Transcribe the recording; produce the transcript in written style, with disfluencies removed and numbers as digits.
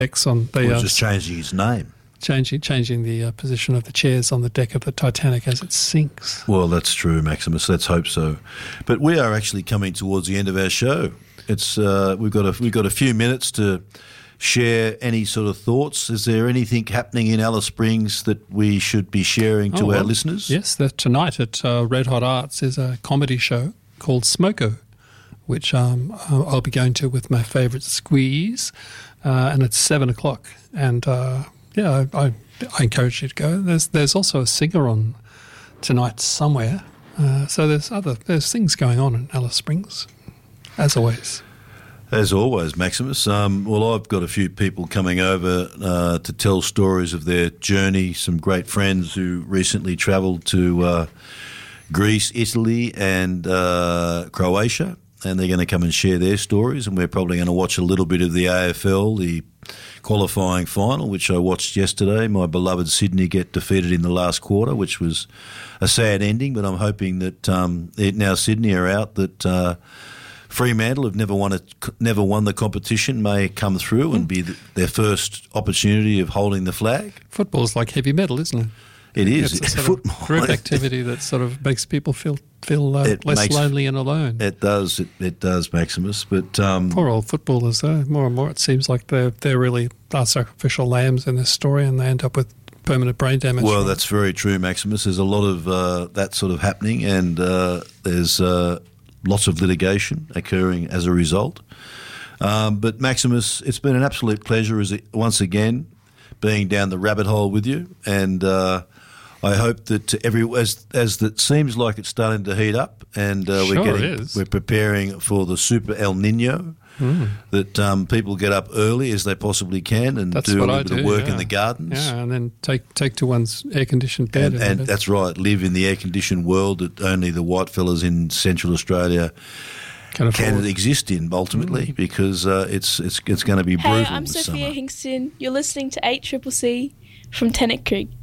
X on the just changing his name. changing the position of the chairs on the deck of the Titanic as it sinks. Well, that's true, Maximus. Let's hope so. But we are actually coming towards the end of our show. It's we've got a few minutes to share any sort of thoughts. Is there anything happening in Alice Springs that we should be sharing to our listeners? Yes, tonight at Red Hot Arts is a comedy show called Smoko, which I'll be going to with my favourite Squeeze, and it's 7:00. And I encourage you to go. There's also a singer on tonight somewhere, so there's things going on in Alice Springs, as always. As always, Maximus. Well, I've got a few people coming over to tell stories of their journey, some great friends who recently travelled to Greece, Italy and Croatia, and they're going to come and share their stories, and we're probably going to watch a little bit of the AFL, the qualifying final, which I watched yesterday. My beloved Sydney get defeated in the last quarter, which was a sad ending, but I'm hoping that now Sydney are out, that Fremantle have never won the competition, may come through and be their first opportunity of holding the flag. Football's like heavy metal, isn't it? It is. It's a sort of group activity that sort of makes people feel less lonely and alone. It does. It does, Maximus. But poor old footballers, though. More and more, it seems like they're really sacrificial lambs in this story, and they end up with permanent brain damage. Well, that's very true, Maximus. There's a lot of that sort of happening, and there's lots of litigation occurring as a result. But Maximus, it's been an absolute pleasure once again being down the rabbit hole with you, and I hope that as it seems like it's starting to heat up, and we're preparing for the Super El Nino. That people get up early as they possibly can and do a little bit of work in the gardens. Yeah, and then take to one's air-conditioned bed. And that's right, live in the air-conditioned world that only the white fellas in Central Australia can exist in, ultimately, because it's going to be brutal. Hey, I'm Sophia Hingston. You're listening to 8CCC from Tennant Creek.